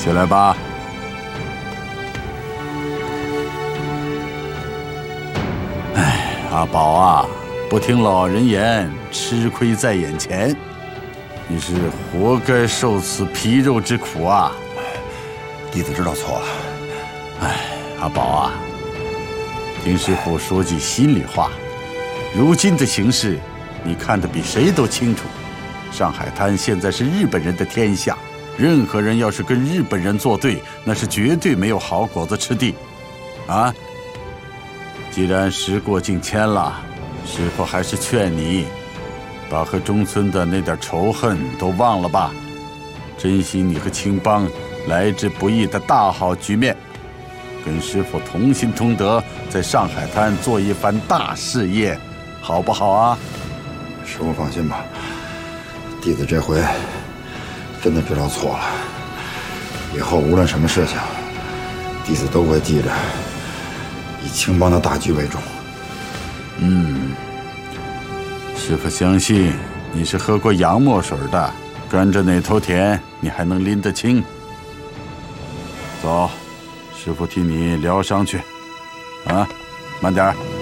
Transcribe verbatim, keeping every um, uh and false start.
起来吧。哎，阿宝啊，不听老人言，吃亏在眼前，你是活该受此皮肉之苦啊！ 弟子知道错了。 哎，阿宝啊，听师傅说句心里话，如今的形势，你看得比谁都清楚。上海滩现在是日本人的天下，任何人要是跟日本人作对，那是绝对没有好果子吃的。啊！既然时过境迁了，师傅还是劝你，把和中村的那点仇恨都忘了吧，珍惜你和青帮来之不易的大好局面，跟师傅同心同德，在上海滩做一番大事业，好不好啊？ 师傅放心吧，弟子这回真的知道错了，以后无论什么事情，弟子都会记着以青帮的大局为重。 嗯，师傅相信你是喝过洋墨水的，甘蔗哪头甜，你还能拎得清。走，师傅替你疗伤去。啊，慢点儿。